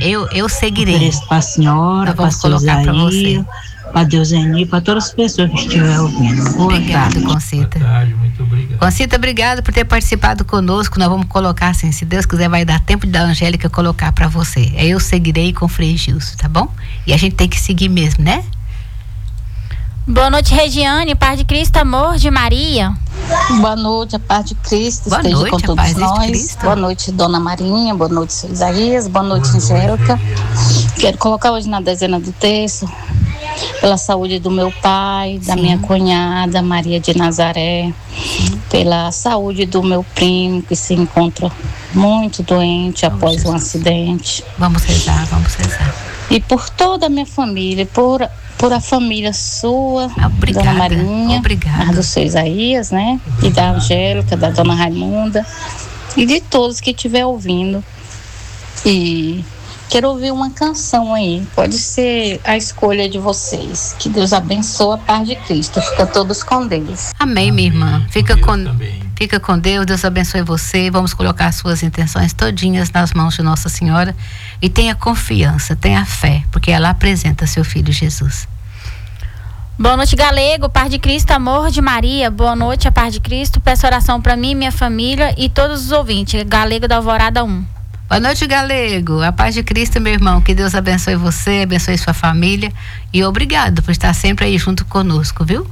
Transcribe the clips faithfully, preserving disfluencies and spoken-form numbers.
Eu, eu seguirei. Ofereço para a senhora, para vamos colocar para você. Para Deus Eni, para todas as pessoas que estiverem ouvindo. Boa obrigado, tarde. Concita. Boa tarde, muito obrigado. Concita, obrigado por ter participado conosco. Nós vamos colocar assim, se Deus quiser, vai dar tempo da Angélica colocar para você. Aí eu seguirei com o Frei Gilson, tá bom? E a gente tem que seguir mesmo, né? Boa noite, Regiane, paz de Cristo, amor de Maria. Boa noite, a paz de Cristo boa esteja noite, com todos nós. Cristo. Boa noite, Dona Marinha, boa noite, seu Isaías, boa noite, boa Angélica. Noite, quero colocar hoje na dezena do texto, pela saúde do meu pai, da Sim. minha cunhada, Maria de Nazaré, Sim. pela saúde do meu primo, que se encontra muito doente vamos após Jesus. um acidente. Vamos rezar, vamos rezar. E por toda a minha família, por... por a família sua, obrigada, Dona Marinha, obrigada. a do seu Isaías, né? E da Angélica, da Dona Raimunda, e de todos que estiver ouvindo. E quero ouvir uma canção aí, pode ser a escolha de vocês. Que Deus abençoe, a paz de Cristo. Fica todos com Deus. Amém, minha irmã. Fica com, fica com Deus, Deus abençoe você. Vamos colocar suas intenções todinhas nas mãos de Nossa Senhora. E tenha confiança, tenha fé, porque ela apresenta seu Filho Jesus. Boa noite, Galego, paz de Cristo, amor de Maria. Boa noite, a paz de Cristo. Peço oração para mim, minha família e todos os ouvintes. Galego da Alvorada um. Boa noite, Galego. A paz de Cristo, meu irmão. Que Deus abençoe você, abençoe sua família. E obrigado por estar sempre aí junto conosco, viu?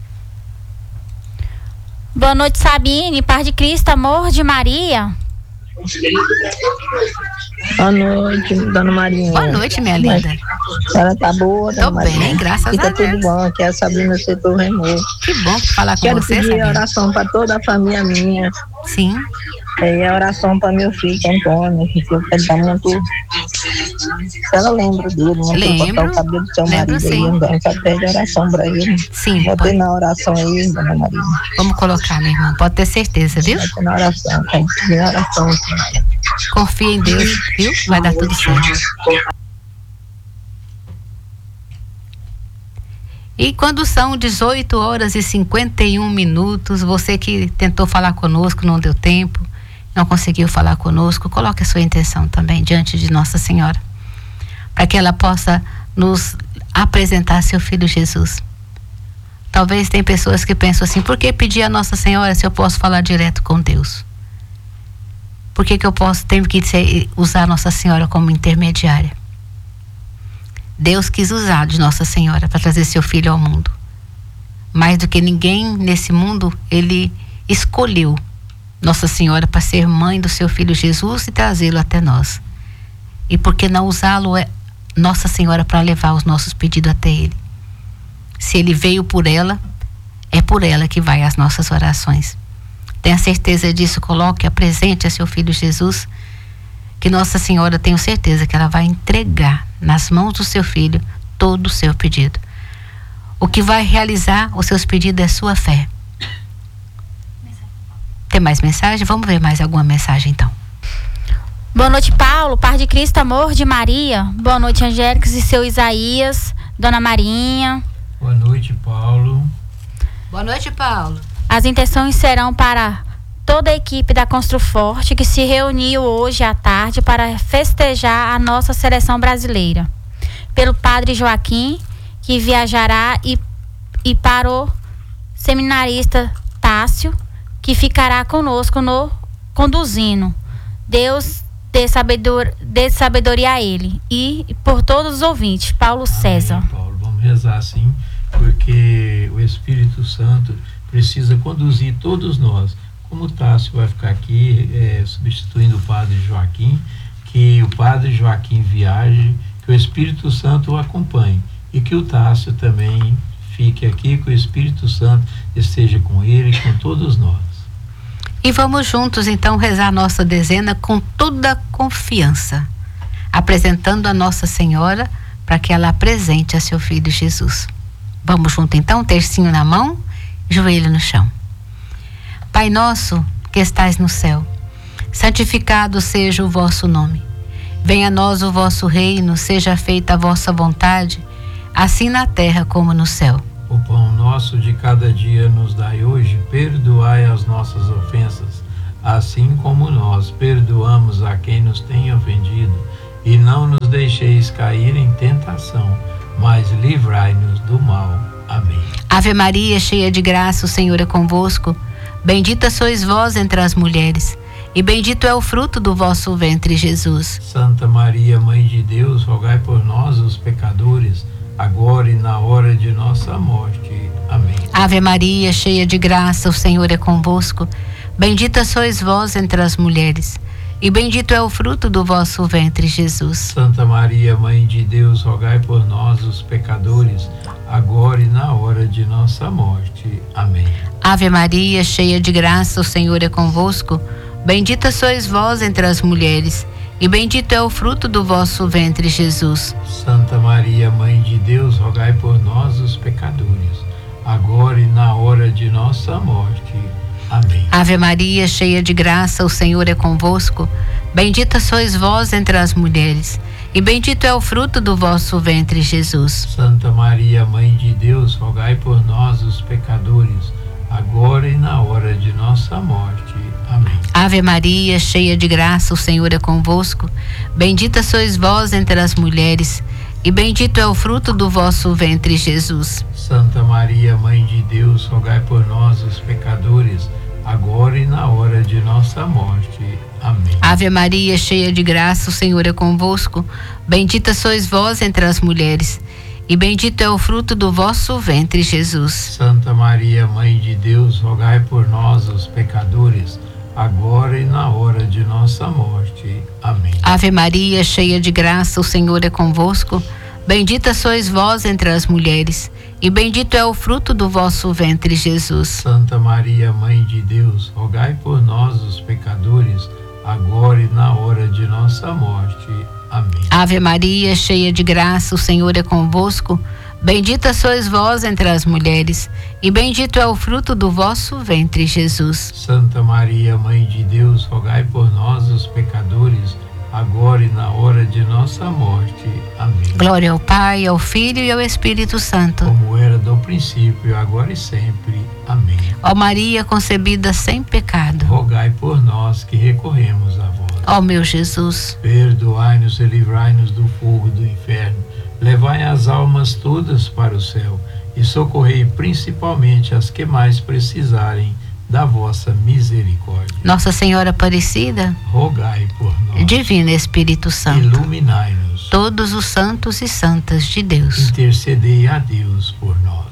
Boa noite, Sabine. Paz de Cristo, amor de Maria. Boa noite, Dona Marinha. Boa noite, minha linda. A senhora tá boa, Dona Tô Marinha? bem, graças Fica a Deus. tudo bom, aqui é a Sabrina Setor Remo. Que bom falar com Quero você, pedir Sabrina. oração para toda a família minha. Sim. É, a oração para meu filho, Antônio, que ele tá muito... Ela lembra dele, não Lembro. foi cortar o cabelo do seu Lembro, marido sim. aí, então só pede oração para ele. Sim. Botei pode... na oração aí, Dona Maria. Vamos colocar, minha irmã, pode ter certeza, viu? Botei na oração, tem que pedir oração. Confia em Deus, viu? Vai dar tudo certo. E quando são dezoito horas e cinquenta e um minutos, você que tentou falar conosco, não deu tempo, não conseguiu falar conosco, coloque a sua intenção também diante de Nossa Senhora, para que ela possa nos apresentar seu Filho Jesus. Talvez tem pessoas que pensam assim, por que pedir a Nossa Senhora se eu posso falar direto com Deus? Por que que eu posso, tenho que ser, usar Nossa Senhora como intermediária? Deus quis usar de Nossa Senhora para trazer seu Filho ao mundo. Mais do que ninguém nesse mundo, Ele escolheu Nossa Senhora para ser mãe do seu Filho Jesus e trazê-lo até nós. E por que não usá-lo, é Nossa Senhora, para levar os nossos pedidos até Ele? Se Ele veio por ela, é por ela que vai as nossas orações. Tenha certeza disso, coloque, apresente a seu Filho Jesus, que Nossa Senhora, tenho certeza que ela vai entregar nas mãos do seu filho todo o seu pedido. O que vai realizar os seus pedidos é sua fé. Tem mais mensagem? Vamos ver mais alguma mensagem então. Boa noite, Paulo, paz de Cristo, amor de Maria. Boa noite, Angélica e seu Isaías, Dona Marinha. Boa noite, Paulo. Boa noite, Paulo. As intenções serão para toda a equipe da Construforte que se reuniu hoje à tarde para festejar a nossa seleção brasileira. Pelo Padre Joaquim, que viajará, e, e para o seminarista Tássio, que ficará conosco no conduzindo. Deus dê sabedoria, dê sabedoria a ele. E por todos os ouvintes, Paulo César. Amém, Paulo, vamos rezar assim, porque o Espírito Santo precisa conduzir todos nós. Como o Tássio vai ficar aqui é, substituindo o Padre Joaquim, que o Padre Joaquim viaje, que o Espírito Santo o acompanhe e que o Tássio também fique aqui, que o Espírito Santo esteja com ele e com todos nós. E vamos juntos então rezar nossa dezena com toda a confiança, apresentando a Nossa Senhora para que ela apresente a seu Filho Jesus. Vamos junto então, tercinho na mão, joelho no chão. Pai nosso que estais no céu, santificado seja o vosso nome. Venha a nós o vosso reino, seja feita a vossa vontade, assim na terra como no céu. O pão nosso de cada dia nos dai hoje, perdoai as nossas ofensas, assim como nós perdoamos a quem nos tem ofendido, e não nos deixeis cair em tentação, mas livrai-nos do mal. Amém. Ave Maria, cheia de graça, o Senhor é convosco. Bendita sois vós entre as mulheres, e bendito é o fruto do vosso ventre, Jesus. Santa Maria, Mãe de Deus, rogai por nós, os pecadores, agora e na hora de nossa morte. Amém. Ave Maria, cheia de graça, o Senhor é convosco. Bendita sois vós entre as mulheres, e bendito é o fruto do vosso ventre, Jesus. Santa Maria, Mãe de Deus, rogai por nós, os pecadores, agora e na hora de nossa morte. Amém. Ave Maria, cheia de graça, o Senhor é convosco. Bendita sois vós entre as mulheres, e bendito é o fruto do vosso ventre, Jesus. Santa Maria, Mãe de Deus, rogai por nós, os pecadores, agora e na hora de nossa morte. Amém. Ave Maria, cheia de graça, o Senhor é convosco. Bendita sois vós entre as mulheres, e bendito é o fruto do vosso ventre, Jesus. Santa Maria, Mãe de Deus, rogai por nós, os pecadores, agora e na hora de nossa morte. Amém. Ave Maria, cheia de graça, o Senhor é convosco. Bendita sois vós entre as mulheres, e bendito é o fruto do vosso ventre, Jesus. Santa Maria, Mãe de Deus, rogai por nós, os pecadores, agora e na hora de nossa morte. Amém. Ave Maria, cheia de graça, o Senhor é convosco. Bendita sois vós entre as mulheres, e bendito é o fruto do vosso ventre, Jesus. Santa Maria, Mãe de Deus, rogai por nós, os pecadores, agora e na hora de nossa morte. Amém. Ave Maria, cheia de graça, o Senhor é convosco. Bendita sois vós entre as mulheres, e bendito é o fruto do vosso ventre, Jesus. Santa Maria, Mãe de Deus, rogai por nós, os pecadores, agora e na hora de nossa morte. Amém. Ave Maria, cheia de graça, o Senhor é convosco. Bendita sois vós entre as mulheres, e bendito é o fruto do vosso ventre, Jesus. Santa Maria, Mãe de Deus, rogai por nós, os pecadores, agora e na hora de nossa morte. Amém. Glória ao Pai, ao Filho e ao Espírito Santo. Como era do princípio, agora e sempre. Amém. Ó Maria concebida sem pecado, rogai por nós que recorremos a vós. ó meu Jesus, perdoai-nos e livrai-nos do fogo do inferno. Levai as almas todas para o céu e socorrei principalmente as que mais precisarem da vossa misericórdia. Nossa Senhora Aparecida, rogai por nós. Divino Espírito Santo, iluminai-nos. Todos os santos e santas de Deus, intercedei a Deus por nós.